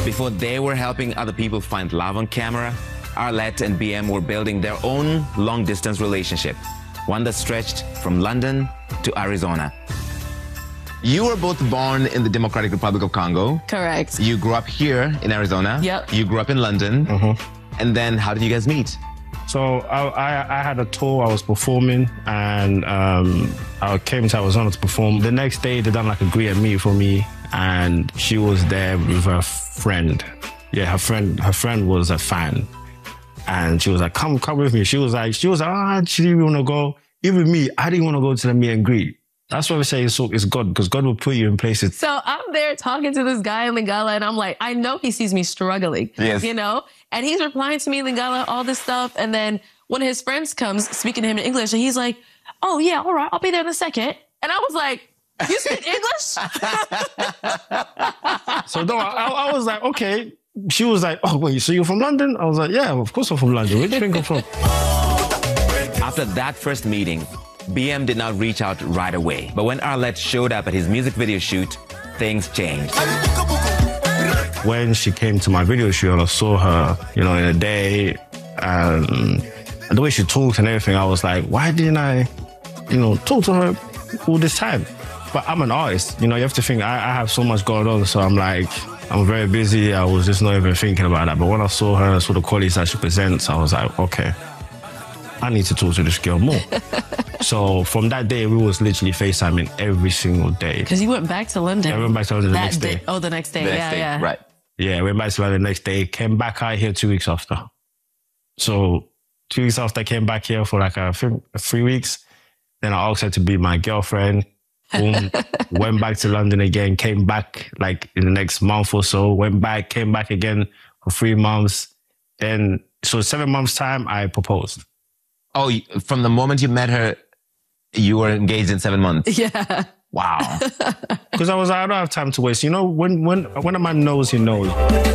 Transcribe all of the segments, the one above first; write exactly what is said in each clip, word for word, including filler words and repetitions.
Before they were helping other people find love on camera, Arlette and B M were building their own long-distance relationship, one that stretched from London to Arizona. You were both born in the Democratic Republic of Congo. Correct. You grew up here in Arizona. Yep. You grew up in London. Mm-hmm. And then how did you guys meet? So I, I, I had a tour, I was performing, and um, I came to Arizona to perform. The next day, they done like a greet and meet for me, and she was there with her friend. Yeah, her friend, her friend was a fan. And she was like, come, come with me. She was like, she was like, ah, she didn't want to go. Even me, I didn't want to go to the meet and greet. That's why we say it's, it's God, because God will put you in places. So I'm there talking to this guy in Lingala, and I'm like, I know he sees me struggling, yes. you know? And he's replying to me in Lingala, all this stuff. And then one of his friends comes speaking to him in English, and he's like, oh, yeah, all right, I'll be there in a second. And I was like, you speak English? So no, I, I was like, okay. She was like, oh, wait, so you're from London? I was like, yeah, of course I'm from London. Where do you think I'm from? After that first meeting, B M did not reach out right away. But when Arlette showed up at his music video shoot, things changed. When she came to my video shoot and I saw her, you know, in a day, um, and the way she talked and everything, I was like, why didn't I, you know, talk to her all this time? But I'm an artist. You know, you have to think, I, I have so much going on. So I'm like, I'm very busy. I was just not even thinking about that. But when I saw her, I saw the qualities that she presents, I was like, okay, I need to talk to this girl more. So from that day, we was literally FaceTiming every single day. Because you went back to London. Yeah, I went back to London the that next day. day. Oh, the next day. The yeah, next day. yeah. Right. Yeah, went back to London the next day. Came back out here two weeks after. So two weeks after, I came back here for like a, three weeks. Then I asked her to be my girlfriend. Boom. Went back to London again, came back like in the next month or so, went back, came back again for three months. Then, so seven months time, I proposed. Oh, from the moment you met her, you were engaged in seven months? Yeah. Wow. Because I was like, I don't have time to waste. You know, when, when, when a man knows, he knows.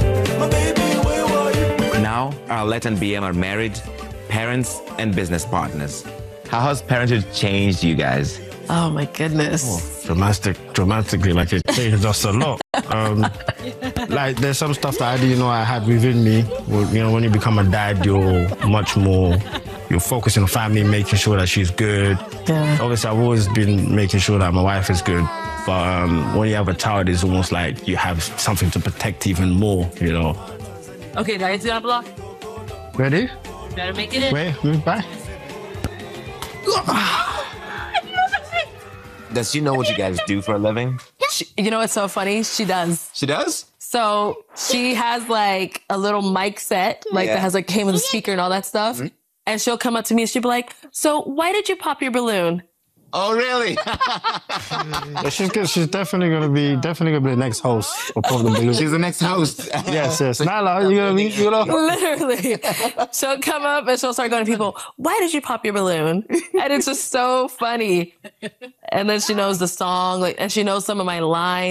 Now, Arlette and B M are married, parents, and business partners. How has parenthood changed you guys? Oh, my goodness. Oh, dramatic, dramatically, like it changed us a lot. Um, like there's some stuff that I didn't know I had within me. Well, you know, when you become a dad, you're much more, you're focusing on family, making sure that she's good. Yeah. Obviously, I've always been making sure that my wife is good. But um, when you have a child, it's almost like you have something to protect even more, you know. Okay, guys, you got a block? Ready? Better make it in. Wait, move back. Does she know what you guys do for a living? She, you know what's so funny? She does. She does? So she has like a little mic set, like Yeah. that has like came with a speaker and all that stuff. Mm-hmm. And she'll come up to me and she'll be like, so why did you pop your balloon? Oh, really? Yeah, she's good. She's definitely gonna be definitely gonna be the next host of Pop the Balloon. She's the next host. Yes, yes. Nala, you gonna be, you know? Literally. She'll come up and she'll start going to people, why did you pop your balloon? And it's just so funny. And then she knows the song, like, and she knows some of my lines.